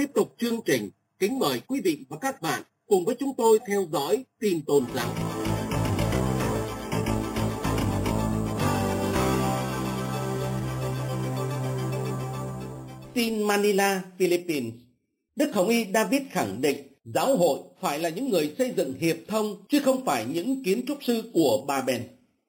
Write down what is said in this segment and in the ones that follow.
tiếp tục chương trình, kính mời quý vị và các bạn cùng với chúng tôi theo dõi tin tôn giáo. Tin Manila, Philippines. Đức Hồng Y David khẳng định giáo hội phải là những người xây dựng hiệp thông chứ không phải những kiến trúc sư của Ba-ben.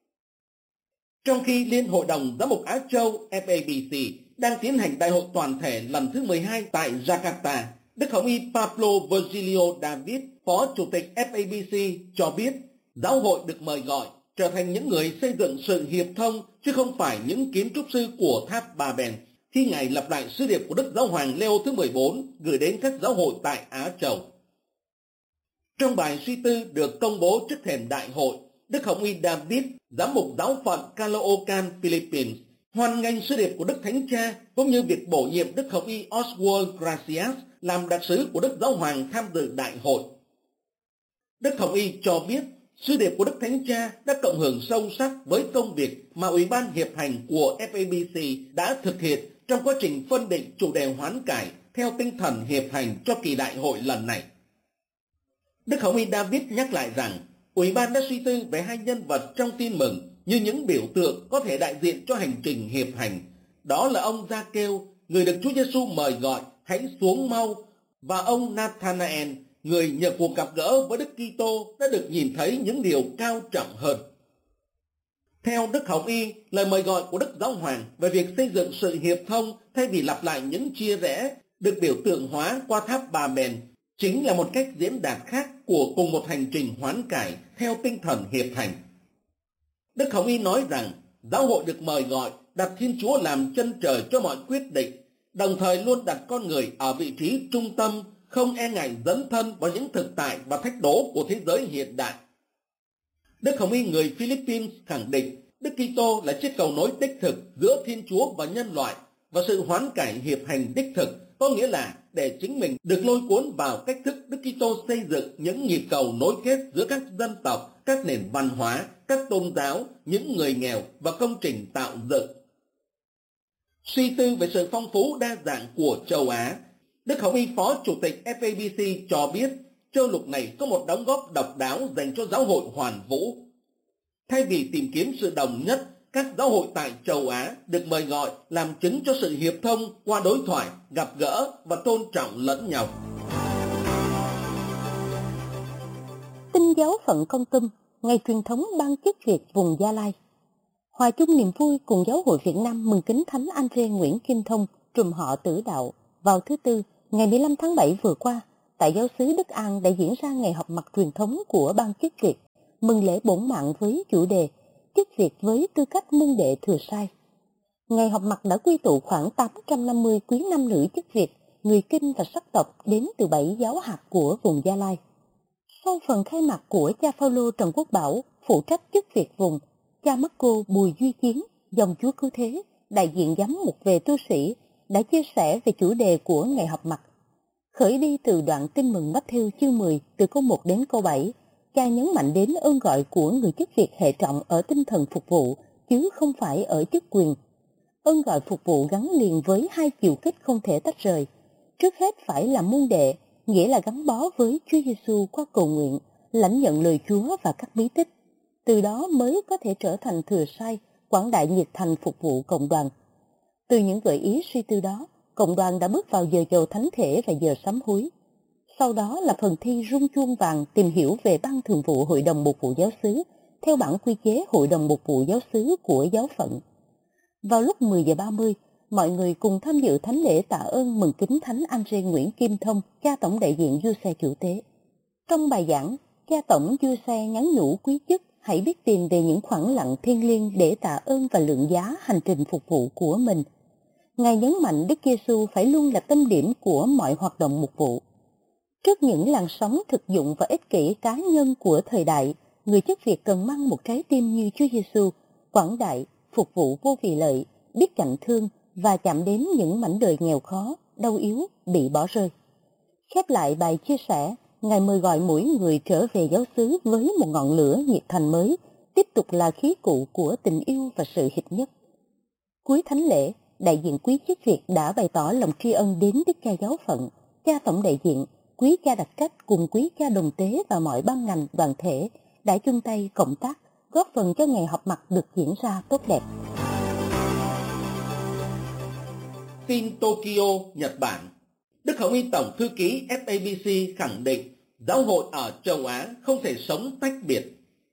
Trong khi Liên Hội đồng Giám mục Á Châu FABC đang tiến hành đại hội toàn thể lần thứ 12 tại Jakarta, Đức Hồng Y Pablo Virgilio David, Phó Chủ tịch FABC cho biết giáo hội được mời gọi trở thành những người xây dựng sự hiệp thông chứ không phải những kiến trúc sư của tháp Ba-ben, khi Ngài lặp lại sứ điệp của Đức Giáo hoàng Leo thứ 14 gửi đến các giáo hội tại Á Châu. Trong bài suy tư được công bố trước thềm đại hội, Đức Hồng Y David, giám mục giáo phận Caloocan, Philippines, hoan nghênh sứ điệp của Đức Thánh Cha cũng như việc bổ nhiệm Đức Hồng Y Oswald Gracias làm đặc sứ của Đức Giáo hoàng tham dự đại hội. Đức Hồng Y cho biết sứ điệp của Đức Thánh Cha đã cộng hưởng sâu sắc với công việc mà Ủy ban Hiệp hành của FABC đã thực hiện trong quá trình phân định chủ đề hoán cải theo tinh thần hiệp hành cho kỳ đại hội lần này. Đức Hồng Y David nhắc lại rằng Ủy ban đã suy tư về hai nhân vật trong tin mừng như những biểu tượng có thể đại diện cho hành trình hiệp hành. Đó là ông Gia-kêu, người được Chúa Giêsu mời gọi hãy xuống mau, và ông Nathanael, người nhờ cuộc gặp gỡ với Đức Kitô đã được nhìn thấy những điều cao trọng hơn. Theo Đức Hồng Y, lời mời gọi của Đức Giáo hoàng về việc xây dựng sự hiệp thông thay vì lặp lại những chia rẽ được biểu tượng hóa qua tháp Ba-ben chính là một cách diễn đạt khác của cùng một hành trình hoán cải theo tinh thần hiệp hành. Đức Hồng Y nói rằng giáo hội được mời gọi đặt Thiên Chúa làm chân trời cho mọi quyết định, đồng thời luôn đặt con người ở vị trí trung tâm, không e ngại dấn thân vào những thực tại và thách đố của thế giới hiện đại. Đức Hồng Y người Philippines khẳng định Đức Kitô là chiếc cầu nối đích thực giữa Thiên Chúa và nhân loại, và sự hoán cải hiệp hành đích thực có nghĩa là để chính mình được lôi cuốn vào cách thức Đức Kitô xây dựng những nhịp cầu nối kết giữa các dân tộc, các nền văn hóa, các tôn giáo, những người nghèo và công trình tạo dựng. Suy tư về sự phong phú đa dạng của châu Á, Đức Hồng Y Phó Chủ tịch FABC cho biết châu lục này có một đóng góp độc đáo dành cho giáo hội hoàn vũ. Thay vì tìm kiếm sự đồng nhất, các giáo hội tại châu Á được mời gọi làm chứng cho sự hiệp thông qua đối thoại, gặp gỡ và tôn trọng lẫn nhau. Tin giáo phận Kon Tum, ngày truyền thống ban chức Việt vùng Gia Lai. Hòa chung niềm vui cùng Giáo hội Việt Nam mừng kính Thánh Andre Nguyễn Kim Thông, trùm họ Tử Đạo, vào thứ Tư, ngày 15 tháng 7 vừa qua, tại giáo xứ Đức An đã diễn ra ngày họp mặt truyền thống của ban chức Việt, mừng lễ bổn mạng với chủ đề chức Việt với tư cách môn đệ thừa sai. Ngày họp mặt đã quy tụ khoảng 850 quý nam nữ chức Việt, người Kinh và sắc tộc đến từ 7 giáo hạt của vùng Gia Lai. Sau phần khai mạc của cha Phaolô Trần Quốc Bảo, phụ trách chức Việt vùng, cha Marco Bùi Duy Chiến, dòng Chúa Cứu Thế, đại diện giám mục về tu sĩ, đã chia sẻ về chủ đề của ngày họp mặt. Khởi đi từ đoạn tin mừng Matthew chương 10 từ câu 1 đến câu 7, cha nhấn mạnh đến ơn gọi của người chức Việt hệ trọng ở tinh thần phục vụ, chứ không phải ở chức quyền. Ơn gọi phục vụ gắn liền với hai chiều kích không thể tách rời. Trước hết phải là môn đệ, nghĩa là gắn bó với Chúa Giêsu qua cầu nguyện, lãnh nhận lời Chúa và các bí tích. Từ đó mới có thể trở thành thừa sai, quảng đại nhiệt thành phục vụ cộng đoàn. Từ những gợi ý suy tư đó, cộng đoàn đã bước vào giờ dầu thánh thể và giờ sám hối. Sau đó là phần thi rung chuông vàng tìm hiểu về ban thường vụ Hội đồng Mục vụ Giáo xứ, theo bản quy chế Hội đồng Mục vụ Giáo xứ của giáo phận. Vào lúc 10 giờ 30, mọi người cùng tham dự thánh lễ tạ ơn mừng kính Thánh Andre Nguyễn Kim Thông, cha tổng đại diện Giuse Chủ Tế. Trong bài giảng, cha tổng Giuse nhắn nhủ quý chức hãy biết tìm về những khoảng lặng thiêng liêng để tạ ơn và lượng giá hành trình phục vụ của mình. Ngài nhấn mạnh Đức Giêsu phải luôn là tâm điểm của mọi hoạt động mục vụ. Trước những làn sóng thực dụng và ích kỷ cá nhân của thời đại, người chức Việt cần mang một trái tim như Chúa Giêsu, quảng đại, phục vụ vô vì lợi, biết chạnh thương và chạm đến những mảnh đời nghèo khó, đau yếu, bị bỏ rơi. Khép lại bài chia sẻ, Ngài mời gọi mỗi người trở về giáo xứ với một ngọn lửa nhiệt thành mới, tiếp tục là khí cụ của tình yêu và sự hiệp nhất. Cuối thánh lễ, đại diện quý chức Việt đã bày tỏ lòng tri ân đến Đức cha giáo phận, cha tổng đại diện, quý cha đặc trách cùng quý cha đồng tế và mọi ban ngành đoàn thể đã chung tay cộng tác, góp phần cho ngày họp mặt được diễn ra tốt đẹp. Tin Tokyo, Nhật Bản. Đức Hồng Y Tổng Thư ký FABC khẳng định giáo hội ở châu Á không thể sống tách biệt.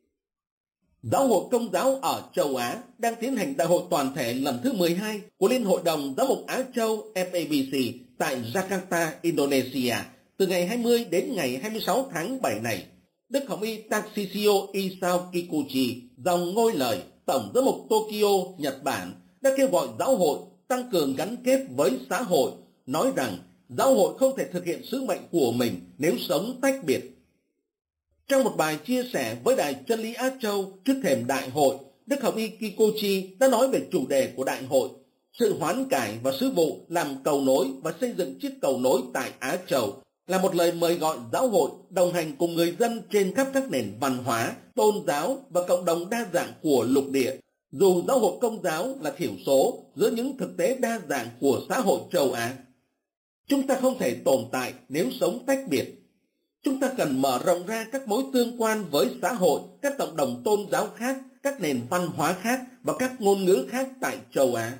Giáo hội Công giáo ở châu Á đang tiến hành đại hội toàn thể lần thứ 12 của Liên hội đồng Giáo mục Á Châu FABC tại Jakarta, Indonesia từ ngày 20 đến ngày 26 tháng 7 này. Đức Hồng Y Tatsishio Isao Kikuchi, dòng ngôi lời Tổng giám mục Tokyo, Nhật Bản đã kêu gọi giáo hội tăng cường gắn kết với xã hội, nói rằng giáo hội không thể thực hiện sứ mệnh của mình nếu sống tách biệt. Trong một bài chia sẻ với Đài Chân lý Á Châu trước thềm đại hội, Đức Hồng Y Kikuchi đã nói về chủ đề của đại hội, sự hoán cải và sứ vụ làm cầu nối và xây dựng chiếc cầu nối tại Á Châu, là một lời mời gọi giáo hội đồng hành cùng người dân trên khắp các nền văn hóa, tôn giáo và cộng đồng đa dạng của lục địa. Dù giáo hội Công giáo là thiểu số giữa những thực tế đa dạng của xã hội châu Á, chúng ta không thể tồn tại nếu sống tách biệt. Chúng ta cần mở rộng ra các mối tương quan với xã hội, các cộng đồng tôn giáo khác, các nền văn hóa khác và các ngôn ngữ khác tại châu Á.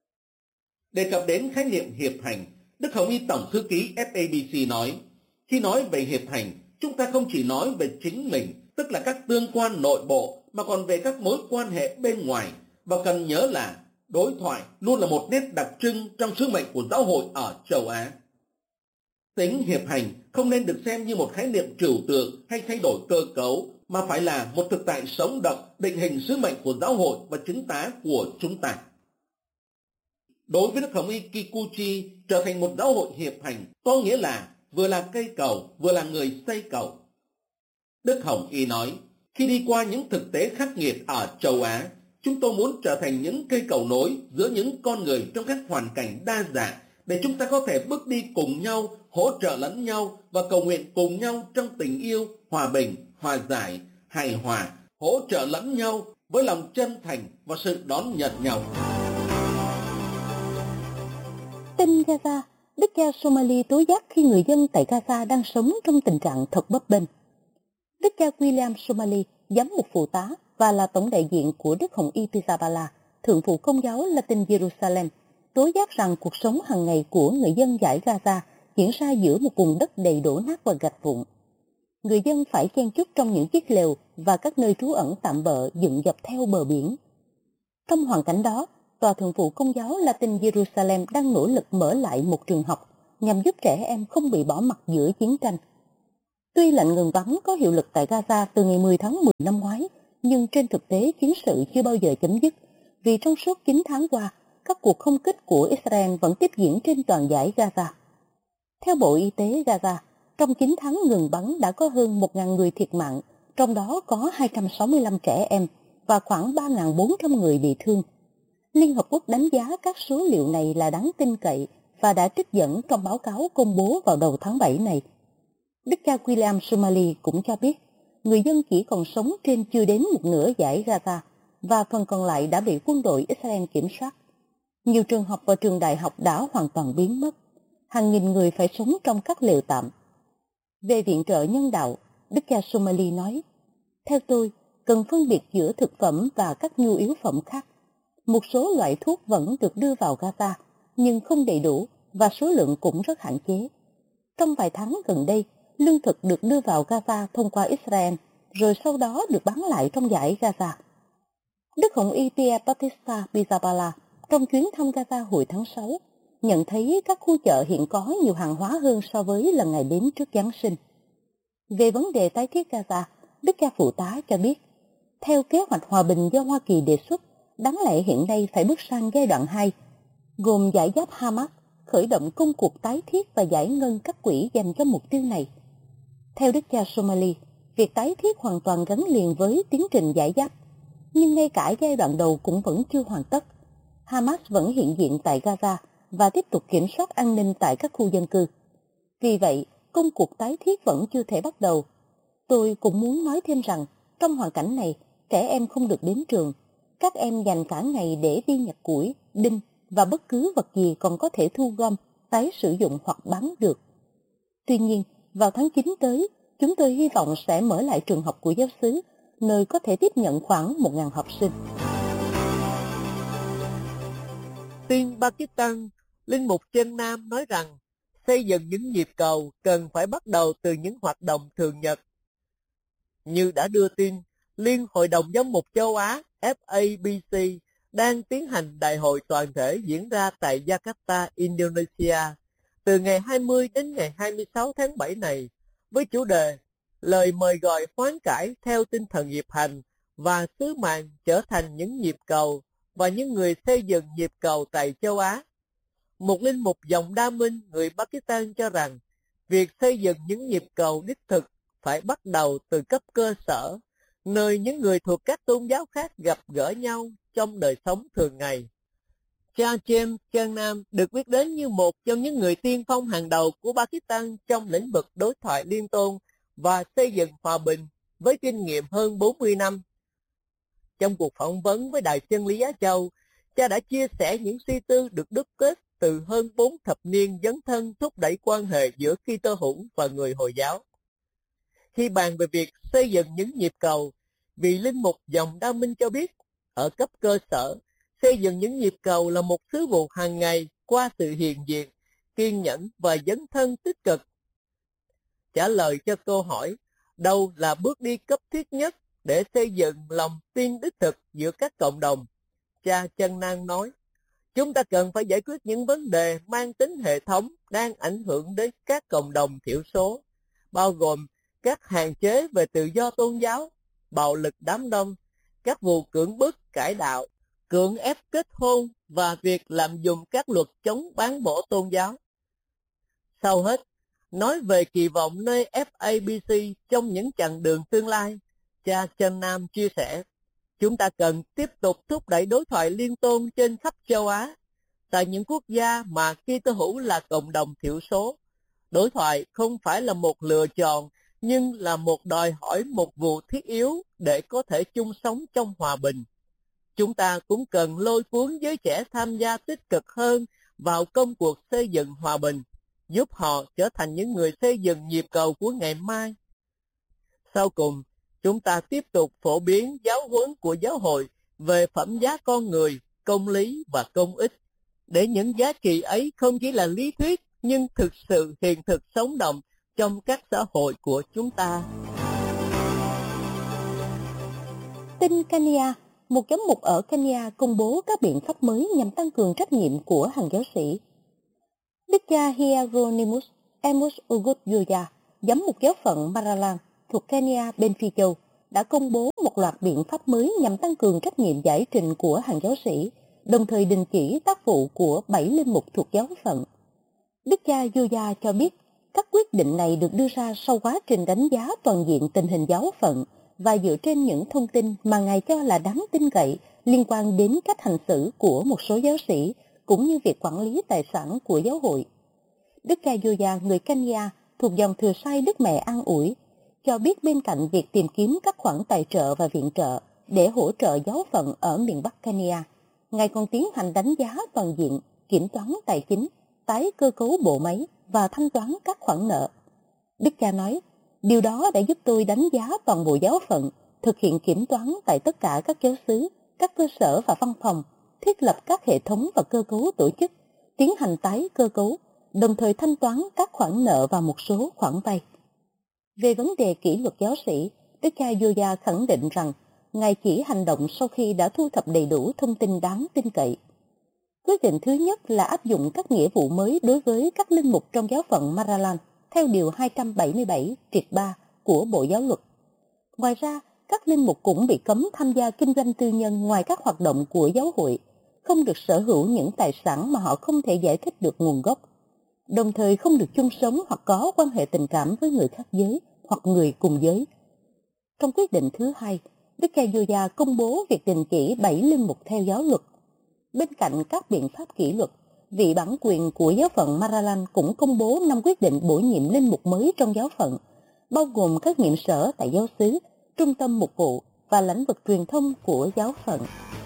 Đề cập đến khái niệm hiệp hành, Đức Hồng Y Tổng Thư ký FABC nói, khi nói về hiệp hành, chúng ta không chỉ nói về chính mình, tức là các tương quan nội bộ, mà còn về các mối quan hệ bên ngoài, và cần nhớ là đối thoại luôn là một nét đặc trưng trong sứ mệnh của giáo hội ở châu Á. Tính hiệp hành không nên được xem như một khái niệm trừu tượng hay thay đổi cơ cấu, mà phải là một thực tại sống động, định hình sứ mệnh của giáo hội và chứng tá của chúng ta. Đối với Đức Hồng Y Kikuchi, trở thành một giáo hội hiệp hành có nghĩa là vừa là cây cầu, vừa là người xây cầu. Đức Hồng Y nói, khi đi qua những thực tế khắc nghiệt ở châu Á, chúng tôi muốn trở thành những cây cầu nối giữa những con người trong các hoàn cảnh đa dạng, để chúng ta có thể bước đi cùng nhau, hỗ trợ lẫn nhau và cầu nguyện cùng nhau trong tình yêu, hòa bình, hòa giải, hài hòa, hỗ trợ lẫn nhau với lòng chân thành và sự đón nhận nhau. Tin Gaza, Đức cha Somali tố giác khi người dân tại Gaza đang sống trong tình trạng thật bấp bênh. Đức cha William Somali, giám mục phụ tá và là tổng đại diện của Đức Hồng Y Pizzaballa, thượng phụ Công giáo Latin Jerusalem, tố giác rằng cuộc sống hàng ngày của người dân dải Gaza diễn ra giữa một vùng đất đầy đổ nát và gạch vụn. Người dân phải chen chúc trong những chiếc lều và các nơi trú ẩn tạm bợ dựng dọc theo bờ biển. Trong hoàn cảnh đó, Tòa Thượng phụ Công giáo Latin Jerusalem đang nỗ lực mở lại một trường học nhằm giúp trẻ em không bị bỏ mặc giữa chiến tranh. Tuy lệnh ngừng bắn có hiệu lực tại Gaza từ ngày 10 tháng 10 năm ngoái, nhưng trên thực tế chiến sự chưa bao giờ chấm dứt, vì trong suốt 9 tháng qua, các cuộc không kích của Israel vẫn tiếp diễn trên toàn dải Gaza. Theo Bộ Y tế Gaza, trong 9 tháng ngừng bắn đã có hơn 1.000 người thiệt mạng, trong đó có 265 trẻ em và khoảng 3.400 người bị thương. Liên Hợp Quốc đánh giá các số liệu này là đáng tin cậy và đã trích dẫn trong báo cáo công bố vào đầu tháng 7 này. Đức cha William Somali cũng cho biết, người dân chỉ còn sống trên chưa đến một nửa dải Gaza và phần còn lại đã bị quân đội Israel kiểm soát. Nhiều trường học và trường đại học đã hoàn toàn biến mất. Hàng nghìn người phải sống trong các lều tạm. Về viện trợ nhân đạo, Đức cha Somali nói, theo tôi, cần phân biệt giữa thực phẩm và các nhu yếu phẩm khác. Một số loại thuốc vẫn được đưa vào Gaza, nhưng không đầy đủ và số lượng cũng rất hạn chế. Trong vài tháng gần đây, lương thực được đưa vào Gaza thông qua Israel, rồi sau đó được bán lại trong dải Gaza. Đức Hồng Y Pierre Battista Pizzaballa, trong chuyến thăm Gaza hồi tháng 6, nhận thấy các khu chợ hiện có nhiều hàng hóa hơn so với lần Ngài đến trước Giáng sinh. Về vấn đề tái thiết Gaza, Đức cha phụ tá cho biết, theo kế hoạch hòa bình do Hoa Kỳ đề xuất, đáng lẽ hiện nay phải bước sang giai đoạn 2, gồm giải giáp Hamas, khởi động công cuộc tái thiết và giải ngân các quỹ dành cho mục tiêu này. Theo Đức cha Somali, việc tái thiết hoàn toàn gắn liền với tiến trình giải giáp, nhưng ngay cả giai đoạn đầu cũng vẫn chưa hoàn tất. Hamas vẫn hiện diện tại Gaza và tiếp tục kiểm soát an ninh tại các khu dân cư. Vì vậy, công cuộc tái thiết vẫn chưa thể bắt đầu. Tôi cũng muốn nói thêm rằng, trong hoàn cảnh này, trẻ em không được đến trường. Các em dành cả ngày để đi nhặt củi, đinh và bất cứ vật gì còn có thể thu gom, tái sử dụng hoặc bán được. Tuy nhiên, vào tháng 9 tới, chúng tôi hy vọng sẽ mở lại trường học của giáo xứ, nơi có thể tiếp nhận khoảng 1.000 học sinh. Tin Pakistan, Linh mục Chân Nam nói rằng xây dựng những nhịp cầu cần phải bắt đầu từ những hoạt động thường nhật. Như đã đưa tin, Liên Hội đồng Giám mục châu Á FABC đang tiến hành đại hội toàn thể diễn ra tại Jakarta, Indonesia, từ ngày 20 đến ngày 26 tháng 7 này, với chủ đề lời mời gọi hoán cải theo tinh thần nghiệp hành và sứ mạng trở thành những nhịp cầu và những người xây dựng nhịp cầu tại châu Á. Một linh mục dòng Đa Minh người Pakistan cho rằng việc xây dựng những nhịp cầu đích thực phải bắt đầu từ cấp cơ sở, nơi những người thuộc các tôn giáo khác gặp gỡ nhau trong đời sống thường ngày. Cha James Chân Nam được biết đến như một trong những người tiên phong hàng đầu của Pakistan trong lĩnh vực đối thoại liên tôn và xây dựng hòa bình với kinh nghiệm hơn 40 năm. Trong cuộc phỏng vấn với Đài Chân lý Á Châu, cha đã chia sẻ những suy tư được đúc kết từ hơn 4 thập niên dấn thân thúc đẩy quan hệ giữa Kitô hữu và người Hồi giáo. Khi bàn về việc xây dựng những nhịp cầu, vị linh mục dòng Đa Minh cho biết, ở cấp cơ sở, xây dựng những nhịp cầu là một sứ vụ hàng ngày qua sự hiện diện, kiên nhẫn và dấn thân tích cực. Trả lời cho câu hỏi, đâu là bước đi cấp thiết nhất để xây dựng lòng tin đích thực giữa các cộng đồng? Cha Chân Nam nói, chúng ta cần phải giải quyết những vấn đề mang tính hệ thống đang ảnh hưởng đến các cộng đồng thiểu số, bao gồm các hạn chế về tự do tôn giáo, bạo lực đám đông, các vụ cưỡng bức cải đạo, cưỡng ép kết hôn và việc lạm dụng các luật chống bán bổ tôn giáo. Sau hết, nói về kỳ vọng nơi FABC trong những chặng đường tương lai, cha Chân Nam chia sẻ, chúng ta cần tiếp tục thúc đẩy đối thoại liên tôn trên khắp châu Á, tại những quốc gia mà Kitô hữu là cộng đồng thiểu số. Đối thoại không phải là một lựa chọn, nhưng là một đòi hỏi một vụ thiết yếu để có thể chung sống trong hòa bình. Chúng ta cũng cần lôi cuốn giới trẻ tham gia tích cực hơn vào công cuộc xây dựng hòa bình, giúp họ trở thành những người xây dựng nhịp cầu của ngày mai. Sau cùng, chúng ta tiếp tục phổ biến giáo huấn của giáo hội về phẩm giá con người, công lý và công ích, để những giá trị ấy không chỉ là lý thuyết, nhưng thực sự hiện thực sống động trong các xã hội của chúng ta. Tin Kenya, một giám mục ở Kenya công bố các biện pháp mới nhằm tăng cường trách nhiệm của hàng giáo sĩ. Đức cha Hieronymus Amos Ogut Yoya, giám mục giáo phận Maraland thuộc Kenya bên Phi Châu, đã công bố một loạt biện pháp mới nhằm tăng cường trách nhiệm giải trình của hàng giáo sĩ, đồng thời đình chỉ tác vụ của 7 linh mục thuộc giáo phận. Đức cha Yoya cho biết, các quyết định này được đưa ra sau quá trình đánh giá toàn diện tình hình giáo phận và dựa trên những thông tin mà Ngài cho là đáng tin cậy liên quan đến cách hành xử của một số giáo sĩ, cũng như việc quản lý tài sản của giáo hội. Đức cha Yoya, người Kenya, thuộc dòng thừa sai Đức Mẹ An Ủi, cho biết bên cạnh việc tìm kiếm các khoản tài trợ và viện trợ để hỗ trợ giáo phận ở miền Bắc Kenya, Ngài còn tiến hành đánh giá toàn diện, kiểm toán tài chính, tái cơ cấu bộ máy và thanh toán các khoản nợ. Đức cha nói, điều đó đã giúp tôi đánh giá toàn bộ giáo phận, thực hiện kiểm toán tại tất cả các giáo xứ, các cơ sở và văn phòng, thiết lập các hệ thống và cơ cấu tổ chức, tiến hành tái cơ cấu, đồng thời thanh toán các khoản nợ và một số khoản vay. Về vấn đề kỷ luật giáo sĩ, Đức cha Yoya khẳng định rằng Ngài chỉ hành động sau khi đã thu thập đầy đủ thông tin đáng tin cậy. Quyết định thứ nhất là áp dụng các nghĩa vụ mới đối với các linh mục trong giáo phận Maraland theo điều 277-3 của Bộ Giáo luật. Ngoài ra, các linh mục cũng bị cấm tham gia kinh doanh tư nhân ngoài các hoạt động của giáo hội, không được sở hữu những tài sản mà họ không thể giải thích được nguồn gốc, đồng thời không được chung sống hoặc có quan hệ tình cảm với người khác giới hoặc người cùng giới. Trong quyết định thứ hai, Đức cha Yoya công bố việc đình chỉ 7 linh mục theo giáo luật. Bên cạnh các biện pháp kỷ luật, vị bản quyền của giáo phận Maraland cũng công bố 5 quyết định bổ nhiệm linh mục mới trong giáo phận, bao gồm các nhiệm sở tại giáo xứ, trung tâm mục vụ và lĩnh vực truyền thông của giáo phận.